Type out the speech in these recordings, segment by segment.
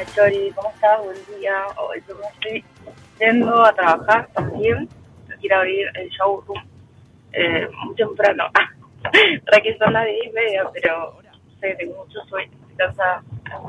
Chori, ¿cómo estás? Buen día. Hoy yo me estoy yendo a trabajar también. Quiero abrir el showroom muy temprano. Para que son las 10:30, pero no sé, tengo mucho sueño, estoy cansada.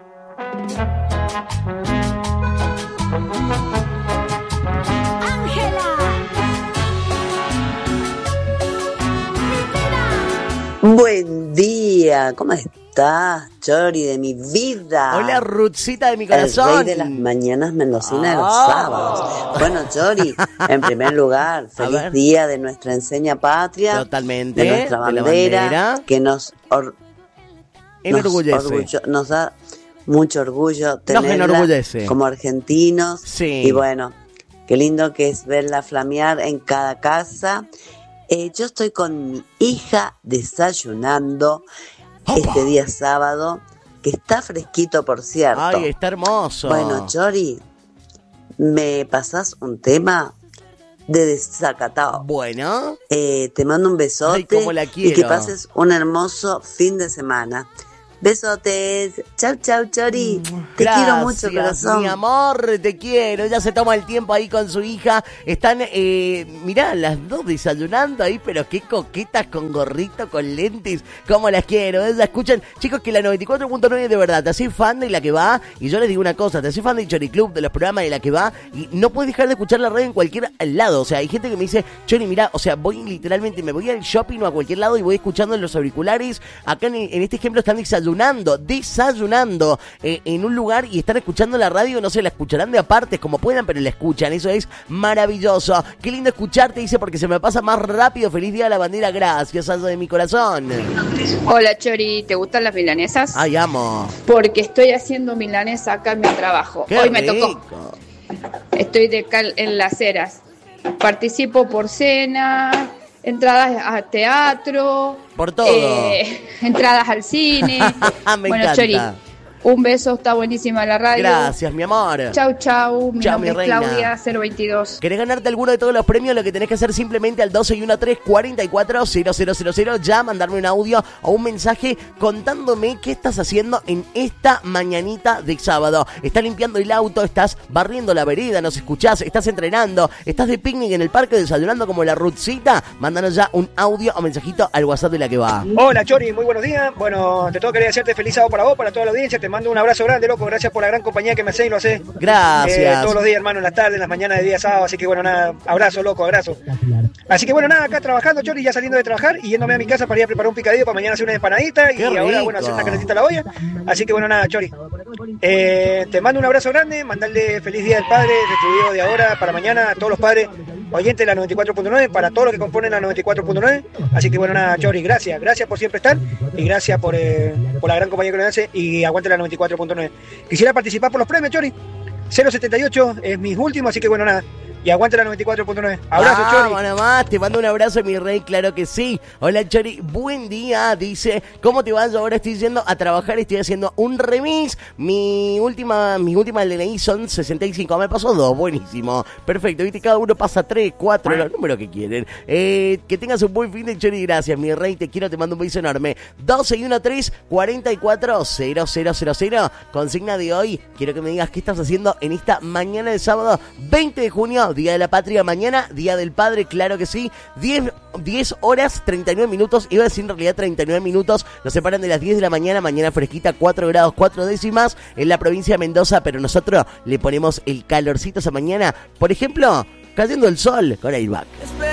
Buen día, ¿cómo estás, Chori de mi vida? Hola, Ruthcita de mi corazón. El rey de las mañanas mendocinas de los sábados. Bueno, Chori, en primer lugar, feliz día de nuestra enseña patria. Totalmente. De nuestra bandera, que nos enorgullece. Nos da mucho orgullo tenerla como argentinos. Sí. Y bueno, qué lindo que es verla flamear en cada casa. Yo estoy con mi hija desayunando este día sábado, que está fresquito, por cierto. Ay, está hermoso. Bueno, Chori, ¿me pasás un tema de desacatado? Bueno. Te mando un besote. Ay, cómo la quiero. Y que pases un hermoso fin de semana. Besotes. Chau, chau, Chori. Te quiero mucho, corazón. Mi amor, te quiero. Ella se toma el tiempo ahí con su hija. Están, mirá, las dos desayunando ahí, pero qué coquetas, con gorrito, con lentes. Cómo las quiero. Ellas escuchan, chicos, que la 94.9 de verdad, te haces fan de La Que Va. Y yo les digo una cosa, te haces fan de Chori Club, de los programas de La Que Va. Y no puedes dejar de escuchar la radio en cualquier lado. O sea, hay gente que me dice, Chori, mirá, o sea, voy literalmente, me voy al shopping o a cualquier lado y voy escuchando en los auriculares. Acá en este ejemplo están desayunando en un lugar y están escuchando la radio, no sé, la escucharán de aparte como puedan, pero la escuchan, eso es maravilloso. Qué lindo escucharte, dice, porque se me pasa más rápido. Feliz día de la bandera, gracias, algo de mi corazón. Hola, Chori, ¿te gustan las milanesas? Ay, amo. Porque estoy haciendo milanesa acá en mi trabajo. Qué Hoy rico. me tocó. Estoy en Las Heras. Participo por cena, entradas a teatro, por todo, entradas al cine. Me bueno, encanta. Chori, un beso, está buenísima la radio. Gracias, mi amor. Chau, chau. Mi nombre mi es reina. Claudia 022. ¿Querés ganarte alguno de todos los premios? Lo que tenés que hacer simplemente al 1213-440000, ya mandarme un audio o un mensaje contándome qué estás haciendo en esta mañanita de sábado. ¿Estás limpiando el auto? ¿Estás barriendo la vereda? ¿Nos escuchás? ¿Estás entrenando? ¿Estás de picnic en el parque desayunando como la Ruthcita? Mándanos ya un audio o mensajito al WhatsApp de La Que Va. Hola, Chori, muy buenos días. Bueno, te quería decirte feliz sábado para vos, para toda la audiencia. Te mando un abrazo grande, loco. Gracias por la gran compañía que me hacés y lo hacés. Gracias. Todos los días, hermano, en las tardes, en las mañanas de día sábado. Así que bueno, nada, abrazo, loco, abrazo. Así que bueno, nada, acá trabajando, Chori, ya saliendo de trabajar y yéndome a mi casa para ir a preparar un picadillo para mañana hacer una empanadita. Qué y ahora, rico. bueno, hacer una canetita a la olla. Así que bueno, nada, Chori. Te mando un abrazo grande, mandarle feliz día del padre, distribuido de ahora para mañana a todos los padres oyentes de la 94.9, para todos los que componen la 94.9. Así que bueno, nada, Chori, gracias por siempre estar y gracias por la gran compañía que nos hace y aguante la 94.9. Quisiera participar por los premios, Chori. 078 es mi último, así que bueno, nada. Y aguante la 94.9. Abrazo, Chori. Bueno, más, te mando un abrazo, mi rey, claro que sí. Hola, Chori, buen día, dice. ¿Cómo te vas? Yo ahora estoy yendo a trabajar, estoy haciendo un remis. Mi última del DNI son 65, me pasó 2, buenísimo. Perfecto, viste, cada uno pasa 3, 4, los números que quieren. Que tengas un buen fin de, Chori, gracias, mi rey, te quiero, te mando un beso enorme. 1213-440000, consigna de hoy. Quiero que me digas qué estás haciendo en esta mañana de sábado, 20 de junio, Día de la Patria. Mañana, Día del Padre, claro que sí. 10 horas 39 minutos, iba a decir en realidad 39 minutos, nos separan de las 10 de la mañana, mañana fresquita, 4 grados 4 décimas en la provincia de Mendoza, pero nosotros le ponemos el calorcito esa mañana, por ejemplo, cayendo el sol con Airbag.